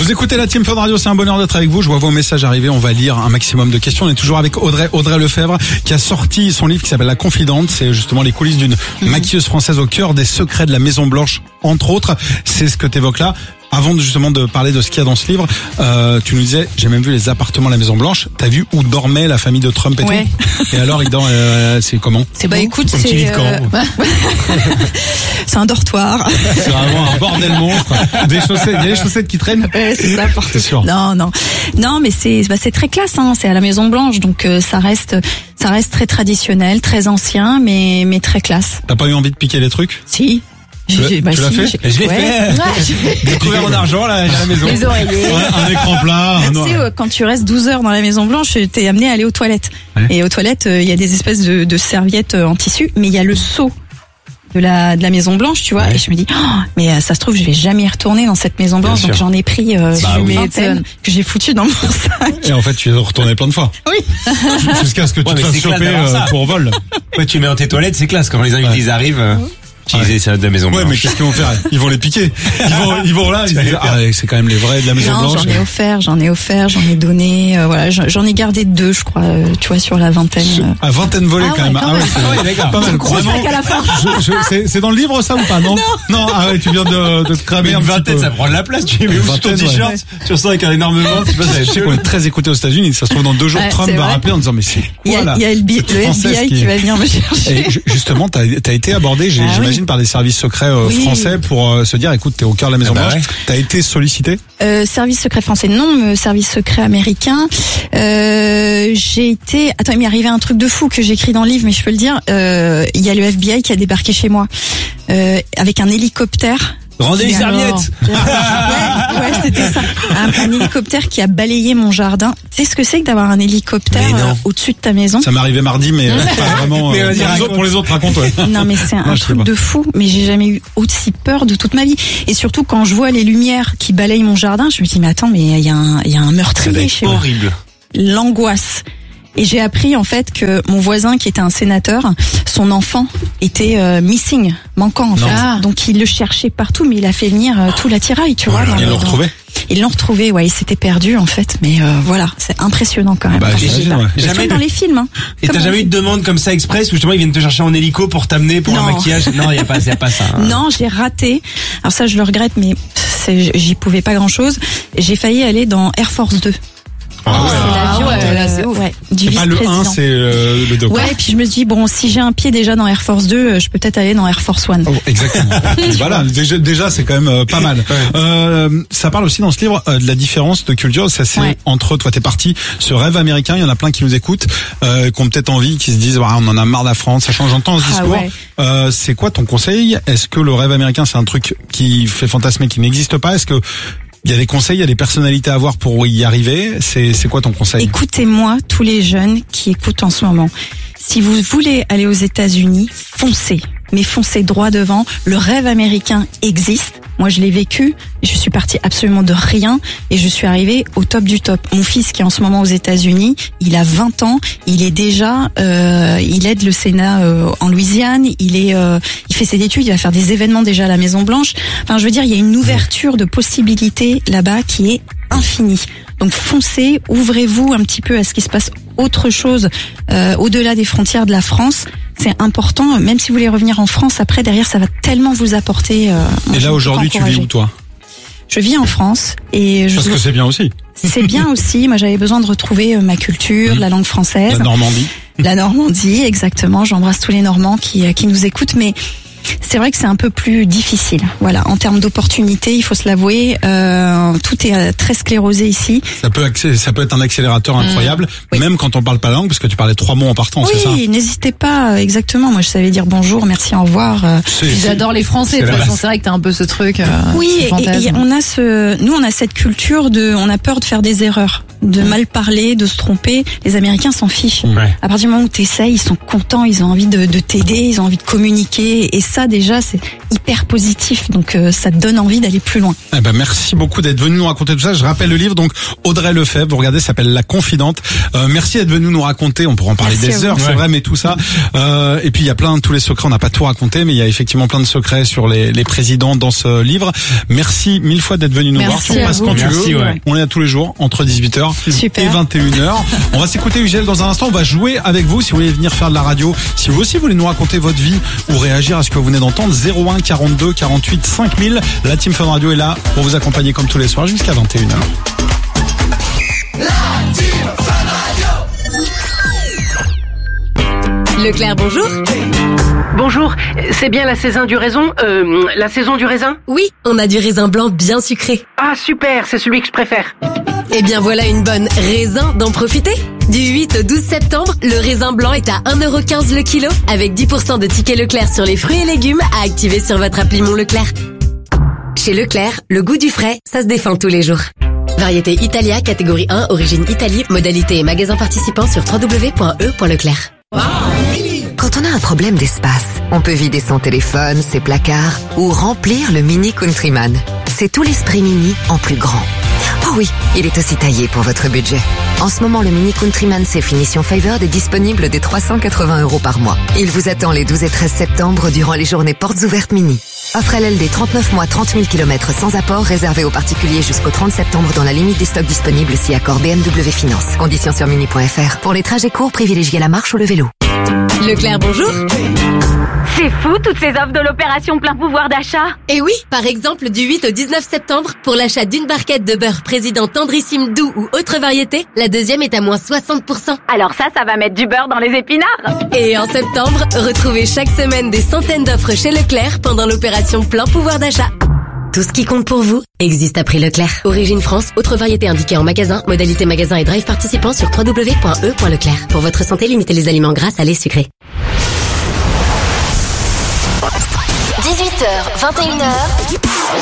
Vous écoutez la Team Fun Radio, c'est un bonheur d'être avec vous. Je vois vos messages arriver, on va lire un maximum de questions. On est toujours avec Audrey Lefebvre qui a sorti son livre qui s'appelle La Confidente. C'est justement les coulisses d'une maquilleuse française au cœur des secrets de la Maison Blanche, entre autres. C'est ce que tu évoques là. Avant justement de parler de ce qu'il y a dans ce livre, tu nous disais, j'ai même vu les appartements de la Maison Blanche. T'as vu où dormait la famille de Trump et tout? Et alors, c'est comment? Écoute, un petit lit de camp. C'est un dortoir. C'est vraiment un bordel monstre. Des chaussettes, il y a les chaussettes qui traînent. Ouais, c'est ça. C'est sûr. Non, mais c'est très classe, hein. C'est à la Maison Blanche, donc ça reste très traditionnel, très ancien, mais très classe. T'as pas eu envie de piquer les trucs? Si. Tu l'as fait? Je l'ai fait. Des couverts en argent, là, à la maison. Les oreillers. Un écran plat. Tu sais, quand tu restes 12 heures dans la Maison Blanche, t'es amené à aller aux toilettes. Ouais. Et aux toilettes, il y a des espèces de serviettes en tissu, mais il y a le seau de la Maison Blanche, tu vois. Ouais. Et je me dis, mais ça se trouve, je vais jamais y retourner dans cette Maison Blanche. Donc j'en ai pris une vingtaine que j'ai foutu dans mon sac. Et en fait, tu es retourné plein de fois. Oui. Jusqu'à ce que tu te fasses choper pour vol. Ouais, tu mets dans tes toilettes, c'est classe. Quand les invités ils arrivent. Utiliser ça de la Maison Blanche. Ouais, mais qu'est-ce qu'ils vont faire? Ils vont les piquer. Ils vont là, ils disent, c'est quand même les vrais de la Maison Blanche. J'en ai donné, voilà, j'en ai gardé 2, je crois, tu vois, sur la vingtaine. À vingtaine volée quand même. D'accord. Pas mal. Gros sac à la fin. C'est dans le livre, ça, ou pas? Non. Ah ouais, tu viens de te cramer une vingtaine, ça prend de la place. Tu mets ton t-shirt, tu ressens avec un énorme ventre. Je sais qu'on est très écouté aux États-Unis. Ça se trouve dans 2 jours, Trump va rappeler en disant, mais c'est quoi là? Il y a le FBI qui va venir me chercher. Justement, t'as été abordé, j'imagine, par les services secrets français pour se dire, écoute, t'es au cœur de la Maison Blanche. T'as été sollicité? Service secret français, non. Service secret américain. J'ai été. Attends, il m'est arrivé un truc de fou que j'écris dans le livre, mais je peux le dire. Il y a le FBI qui a débarqué chez moi avec un hélicoptère. Rendez les serviettes. Ouais, c'était ça. Un hélicoptère qui a balayé mon jardin. Tu sais ce que c'est que d'avoir un hélicoptère au-dessus de ta maison? Ça m'est arrivé mardi, mais pas vraiment. Pour les autres, raconte. Non, mais c'est un truc de fou. Mais j'ai jamais eu aussi peur de toute ma vie. Et surtout quand je vois les lumières qui balayent mon jardin, je me dis mais attends, mais il y a un meurtrier chez moi. Horrible. L'angoisse. Et j'ai appris en fait que mon voisin qui était un sénateur, son enfant était missing, manquant en fait. Donc il le cherchait partout, mais il a fait venir tout l'attirail, tu vois. Ils l'ont retrouvé. Ils l'ont retrouvé, ouais, il s'était perdu en fait, mais voilà, c'est impressionnant quand même. Jamais dans les films. Hein. Et t'as jamais eu de demande comme ça express où justement ils viennent te chercher en hélico pour t'amener pour un maquillage? Non, il y a pas ça. Hein. Non, j'ai raté. Alors ça, je le regrette, mais j'y pouvais pas grand chose. J'ai failli aller dans Air Force 2. C'est l'avion c'est ouf. Du c'est pas le 1, c'est le 2. Ouais, et puis je me dis, bon, si j'ai un pied déjà dans Air Force 2, je peux peut-être aller dans Air Force 1. Oh, exactement. Voilà, déjà c'est quand même pas mal. Ça parle aussi dans ce livre de la différence de culture. Ça, c'est entre toi, t'es parti, ce rêve américain, il y en a plein qui nous écoutent, qui ont peut-être envie, qui se disent, on en a marre de la France, ça change, j'entends ce discours. C'est quoi ton conseil? Est-ce que le rêve américain, c'est un truc qui fait fantasmer, qui n'existe pas? Est-ce que il y a des conseils, il y a des personnalités à voir pour y arriver. C'est quoi ton conseil? Écoutez-moi, tous les jeunes qui écoutent en ce moment. Si vous voulez aller aux États-Unis, foncez. Mais foncez droit devant. Le rêve américain existe. Moi, je l'ai vécu. Je suis partie absolument de rien et je suis arrivée au top du top. Mon fils qui est en ce moment aux États-Unis, il a 20 ans. Il est déjà, il aide le Sénat en Louisiane. Il fait ses études. Il va faire des événements déjà à la Maison Blanche. Enfin, je veux dire, il y a une ouverture de possibilités là-bas qui est infinie. Donc foncez, ouvrez-vous un petit peu à ce qui se passe autre chose au-delà des frontières de la France. C'est important, même si vous voulez revenir en France, après, derrière, ça va tellement vous apporter. Et là, aujourd'hui, tu vis où, toi? Je vis en France. Parce que c'est bien aussi. C'est bien aussi. Moi, j'avais besoin de retrouver ma culture, la langue française. La Normandie. La Normandie, exactement. J'embrasse tous les Normands qui nous écoutent, mais c'est vrai que c'est un peu plus difficile. Voilà, en termes d'opportunités, il faut se l'avouer, tout est très sclérosé ici. Ça peut être un accélérateur incroyable, même quand on parle pas la langue, parce que tu parlais 3 mots en partant, c'est ça? Oui, n'hésitez pas, exactement. Moi, je savais dire bonjour, merci, au revoir. J'adore les Français, de toute façon, c'est vrai que t'as un peu ce truc. Oui, et on a cette culture on a peur de faire des erreurs. de mal parler, de se tromper. Les Américains s'en fichent. Ouais. À partir du moment où t'essayes, ils sont contents, ils ont envie de t'aider, ils ont envie de communiquer. Et ça, déjà, c'est hyper positif. Donc, ça te donne envie d'aller plus loin. Eh ben, merci beaucoup d'être venu nous raconter tout ça. Je rappelle le livre, donc, Audrey Lefebvre. Vous regardez, ça s'appelle La Confidente. Merci d'être venu nous raconter. On pourra en parler des heures, c'est vrai, mais tout ça. Et puis, il y a plein de tous les secrets. On n'a pas tout raconté, mais il y a effectivement plein de secrets sur les présidents dans ce livre. Merci mille fois d'être venu nous voir. Tu passes quand tu veux. Ouais. On est là tous les jours, entre 18h et 21h. On va s'écouter Ugel dans un instant. On va jouer avec vous si vous voulez venir faire de la radio. Si vous aussi voulez nous raconter votre vie ou réagir à ce que vous venez d'entendre, 01 42 48 5000. La Team Fun Radio est là pour vous accompagner comme tous les soirs jusqu'à 21h. Leclerc, bonjour. Bonjour, c'est bien la saison du raisin la saison du raisin? Oui, on a du raisin blanc bien sucré. Ah super, c'est celui que je préfère. Eh bien voilà une bonne raison d'en profiter. Du 8 au 12 septembre, le raisin blanc est à 1,15€ le kilo, avec 10% de tickets Leclerc sur les fruits et légumes à activer sur votre appli Mon Leclerc. Chez Leclerc, le goût du frais, ça se défend tous les jours. Variété Italia, catégorie 1, origine Italie, modalité et magasin participant sur www.e.leclerc. Quand on a un problème d'espace, on peut vider son téléphone, ses placards ou remplir le Mini Countryman. C'est tout l'esprit Mini en plus grand. Oh oui, il est aussi taillé pour votre budget. En ce moment, le Mini Countryman Safe Finition Favored est disponible dès 380€ par mois. Il vous attend les 12 et 13 septembre durant les journées portes ouvertes Mini. Offre LLD 39 mois, 30 000 km sans apport, réservé aux particuliers jusqu'au 30 septembre dans la limite des stocks disponibles si accord BMW Finance. Conditions sur mini.fr. Pour les trajets courts, privilégiez la marche ou le vélo. Leclerc, bonjour. C'est fou toutes ces offres de l'opération plein pouvoir d'achat. Et oui, par exemple, du 8 au 19 septembre, pour l'achat d'une barquette de beurre président tendrissime doux ou autre variété, la deuxième est à moins 60%. Alors ça va mettre du beurre dans les épinards. Et en septembre, retrouvez chaque semaine des centaines d'offres chez Leclerc pendant l'opération plein pouvoir d'achat. Tout ce qui compte pour vous existe à prix Leclerc. Origine France, autre variété indiquée en magasin, modalité magasin et drive participant sur www.e.leclerc. Pour votre santé, limitez les aliments gras, salés, sucrés. 18h, 21h.